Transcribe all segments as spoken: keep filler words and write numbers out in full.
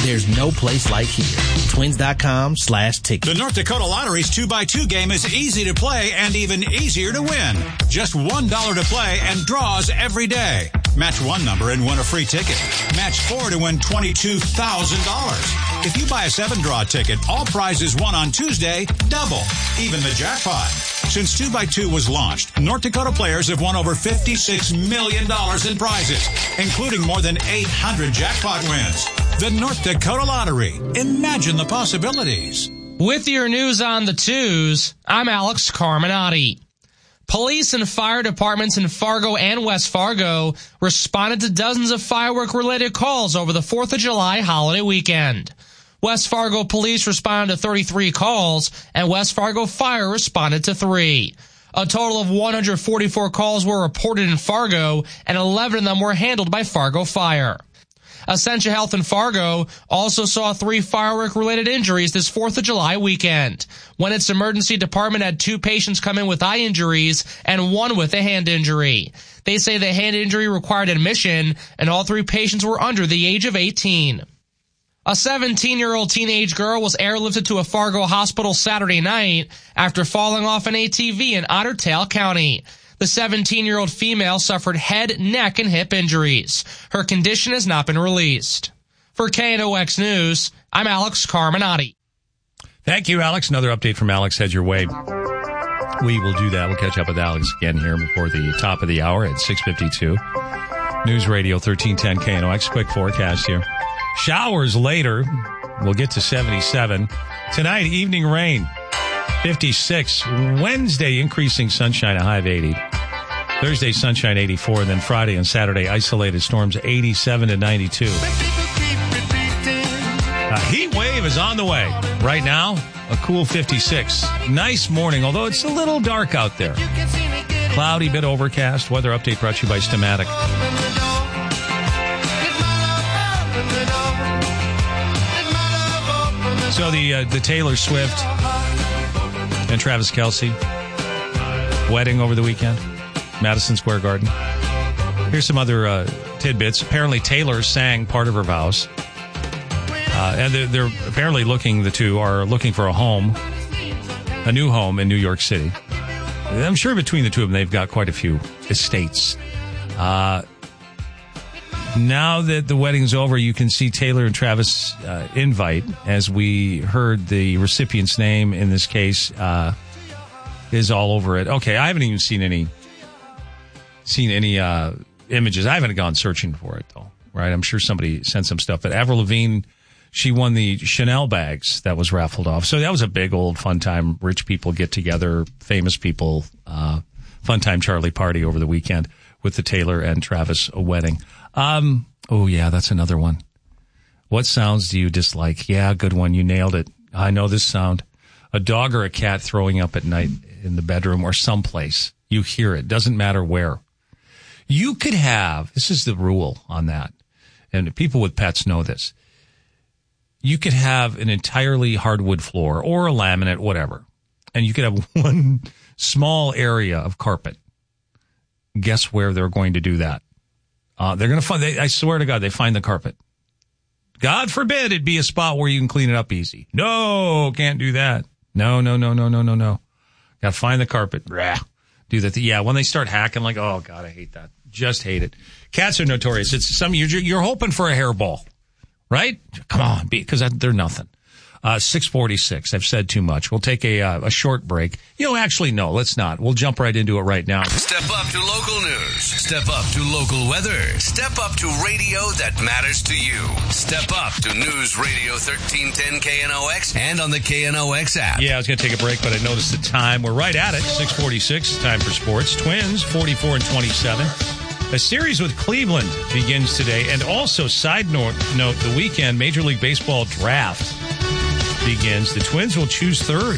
There's no place like here. Twins.com slash ticket. The North Dakota Lottery's two by two game is easy to play and even easier to win. Just one dollar to play and draws every day. Match one number and win a free ticket. Match four to win twenty-two thousand dollars. If you buy a seven-draw ticket, all prizes won on Tuesday double, even the jackpot. Since two by two was launched, North Dakota players have won over fifty-six million dollars in prizes, including more than eight hundred jackpot wins. The North Dakota Lottery. Imagine the possibilities. With your news on the twos, I'm Alex Carminati. Police and fire departments in Fargo and West Fargo responded to dozens of firework-related calls over the fourth of July holiday weekend. West Fargo police responded to thirty-three calls, and West Fargo Fire responded to three. A total of one hundred forty-four calls were reported in Fargo, and eleven of them were handled by Fargo Fire. Essentia Health in Fargo also saw three firework-related injuries this fourth of July weekend, when its emergency department had two patients come in with eye injuries and one with a hand injury. They say the hand injury required admission, and all three patients were under the age of eighteen. A seventeen-year-old teenage girl was airlifted to a Fargo hospital Saturday night after falling off an A T V in Otter Tail County. The seventeen-year-old female suffered head, neck, and hip injuries. Her condition has not been released. For K N O X News, I'm Alex Carminati. Thank you, Alex. Another update from Alex heads your way. We will do that. We'll catch up with Alex again here before the top of the hour at six fifty-two. News Radio thirteen ten K N O X. Quick forecast here. Showers later. We'll get to seventy-seven. Tonight, evening rain. fifty-six. Wednesday, increasing sunshine, a high of eighty. Thursday, sunshine, eighty-four. And then Friday and Saturday, isolated storms, eighty-seven to ninety-two. A heat wave is on the way. Right now, a cool fifty-six. Nice morning, although it's a little dark out there. Cloudy, bit overcast. Weather update brought to you by Stamatic. So the uh, the Taylor Swift and Travis Kelce wedding over the weekend, Madison Square Garden. Here's some other uh, tidbits. Apparently, Taylor sang part of her vows, uh, and they're, they're apparently looking. The two are looking for a home, a new home in New York City. I'm sure between the two of them, they've got quite a few estates. Uh, Now that the wedding's over, you can see Taylor and Travis' uh, invite. As we heard, the recipient's name in this case uh, is all over it. Okay, I haven't even seen any seen any uh, images. I haven't gone searching for it though. Right? I'm sure somebody sent some stuff. But Avril Lavigne, she won the Chanel bags that was raffled off. So that was a big old fun time. Rich people get together, famous people, uh, fun time Charlie party over the weekend with the Taylor and Travis wedding. Um, oh yeah, that's another one. What sounds do you dislike? Yeah, good one. You nailed it. I know this sound. A dog or a cat throwing up at night in the bedroom or someplace. You hear it. Doesn't matter where. You could have, this is the rule on that, and people with pets know this. You could have an entirely hardwood floor or a laminate, whatever, and you could have one small area of carpet. Guess where they're going to do that? Uh, they're going to find, they, I swear to God, they find the carpet. God forbid it be a spot where you can clean it up easy. No, can't do that. No, no, no, no, no, no, no. Got to find the carpet. Rah. Do that. Yeah, when they start hacking, like, oh, God, I hate that. Just hate it. Cats are notorious. It's some, you're, you're hoping for a hairball, right? Come on, because they're nothing. Uh, six forty-six. I've said too much. We'll take a uh, a short break. You know, actually, no, let's not. We'll jump right into it right now. Step up to local news. Step up to local weather. Step up to radio that matters to you. Step up to News Radio thirteen ten K N O X and on the K N O X app. Yeah, I was going to take a break, but I noticed the time. We're right at it. six forty-six. Time for sports. Twins, forty-four and twenty-seven. A series with Cleveland begins today. And also, side note, note the weekend Major League Baseball draft begins. The Twins will choose third.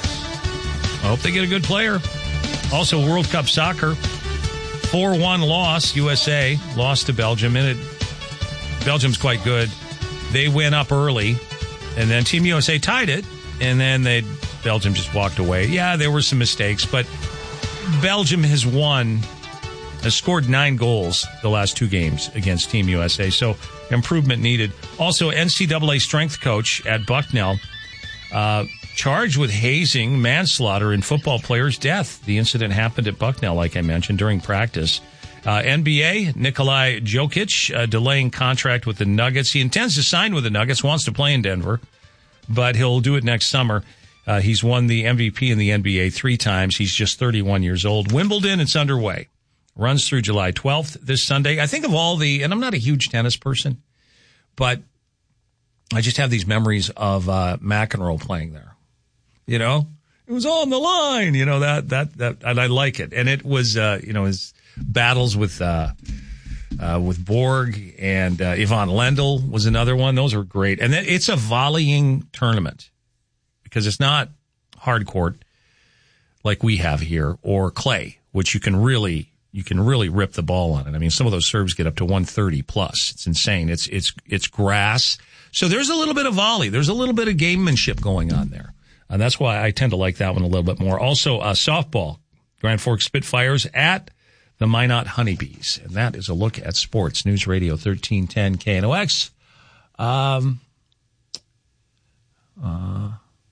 I hope they get a good player. Also, World Cup soccer, four one loss. U S A lost to Belgium. And it, Belgium's quite good. They went up early, and then Team U S A tied it, and then they Belgium just walked away. Yeah, there were some mistakes, but Belgium has won has scored nine goals the last two games against Team U S A, so improvement needed. Also, N C double A strength coach at Bucknell, uh, charged with hazing manslaughter in football player's death. The incident happened at Bucknell, like I mentioned, during practice. Uh, N B A, Nikolai Jokic, uh, delaying contract with the Nuggets. He intends to sign with the Nuggets, wants to play in Denver, but he'll do it next summer. Uh, he's won the M V P in the N B A three times. He's just thirty-one years old. Wimbledon, it's underway. Runs through July twelfth this Sunday. I think of all the, and I'm not a huge tennis person, but I just have these memories of uh, McEnroe playing there. You know, it was on the line, you know, that, that, that, and I like it. And it was, uh, you know, his battles with, uh, uh, with Borg and, uh, Yvonne Lendl was another one. Those were great. And it's a volleying tournament because it's not hard court like we have here or clay, which you can really, you can really rip the ball on it. I mean, some of those serves get up to one thirty plus. It's insane. It's, it's, it's grass. So there's a little bit of volley. There's a little bit of gamemanship going on there. And that's why I tend to like that one a little bit more. Also, uh, softball, Grand Forks Spitfires at the Minot Honeybees. And that is a look at sports. News Radio thirteen ten K N O X. Um, uh,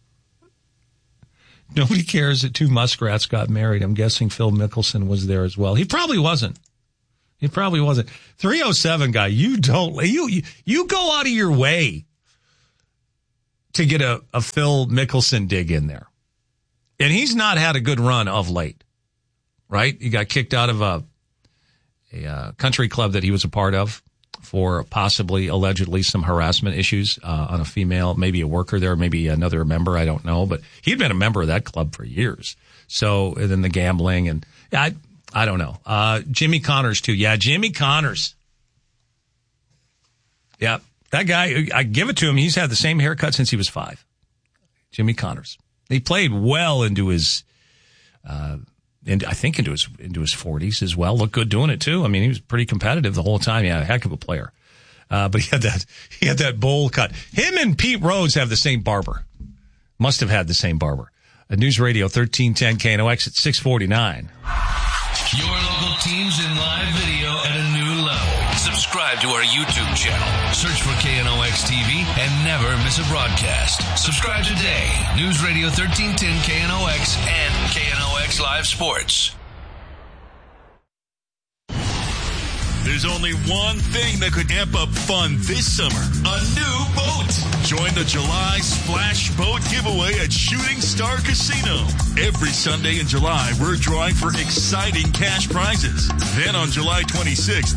nobody cares that two muskrats got married. I'm guessing Phil Mickelson was there as well. He probably wasn't. He probably wasn't. three oh seven guy, you don't, you, you, you go out of your way to get a, a Phil Mickelson dig in there. And he's not had a good run of late, right? He got kicked out of a, a uh, country club that he was a part of for possibly, allegedly, some harassment issues uh, on a female, maybe a worker there, maybe another member, I don't know. But he'd been a member of that club for years. So, and then the gambling and, yeah, I, I don't know. Uh, Jimmy Connors, too. Yeah, Jimmy Connors. Yeah. That guy, I give it to him. He's had the same haircut since he was five. Jimmy Connors. He played well into his, uh, into, I think into his into his forties as well. Looked good doing it too. I mean, he was pretty competitive the whole time. Yeah, a heck of a player. Uh, but he had that he had that bowl cut. Him and Pete Rose have the same barber. Must have had the same barber. Uh, News Radio thirteen ten K N O X at six forty-nine. Your local teams in live video at a new level. Subscribe to our YouTube channel. Search for K N O X T V and never miss a broadcast. Subscribe today. News Radio thirteen ten K N O X and K N O X Live Sports. There's only one thing that could amp up fun this summer. A new boat. Join the July Splash Boat giveaway at Shooting Star Casino. Every Sunday in July, we're drawing for exciting cash prizes. Then on July twenty-sixth,